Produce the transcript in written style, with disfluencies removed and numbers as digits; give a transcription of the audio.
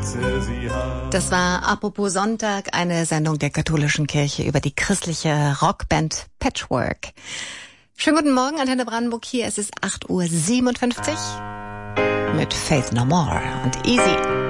sie hat. Das war Apropos Sonntag, eine Sendung der katholischen Kirche über die christliche Rockband Patchwork. Schönen guten Morgen, Antenne Brandenburg hier. Es ist 8:57 Uhr mit Faith No More und Easy.